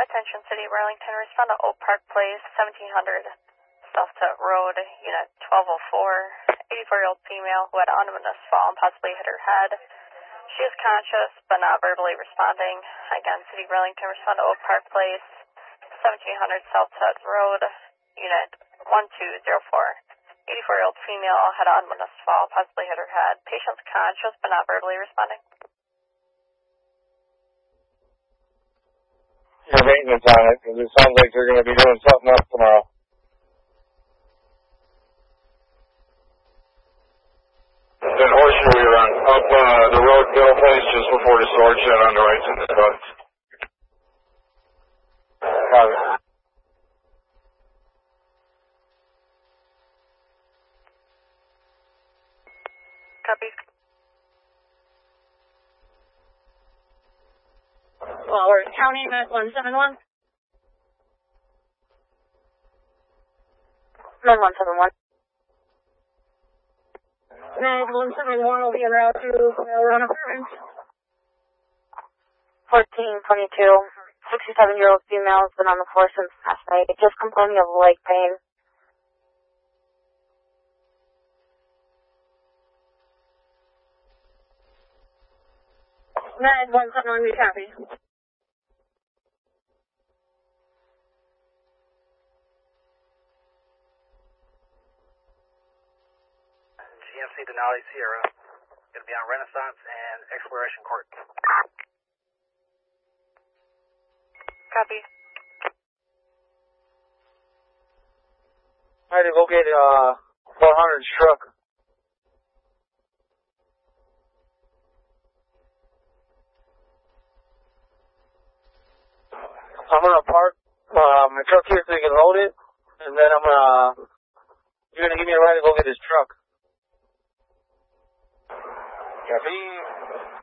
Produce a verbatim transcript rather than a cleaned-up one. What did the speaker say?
Attention City, Burlington. Respond to Oak Park Place, seventeen hundred South Tut Road, Unit twelve oh four. eighty-four-year-old female who had an ominous fall and possibly hit her head. She is conscious but not verbally responding. Again, City, Burlington. Respond to Oak Park Place, seventeen hundred South Tut Road, Unit one two zero four. eighty-four-year-old female had an ominous fall, possibly hit her head. Patient's conscious but not verbally responding. Your maintenance on it, because it sounds like they're going to be doing something else tomorrow. Then Horseshoe we run up uh, the road Bill Place just before the storage shed on the right side of the bus. Copy. Copy. Well, we're counting at one seven one. Nine one seven one. Nine one seven one will be en route to Run Apartments. Fourteen twenty two. Sixty-seven year old female has been on the floor since last night, just complaining of leg pain. Nine one seven one, we copy. G M C Denali Sierra, going to be on Renaissance and Exploration Court. Copy. I had to go get uh four hundred's truck. I'm gonna park uh, my truck here so you can load it, and then I'm gonna. You're gonna give me a ride to go get his truck. Copy.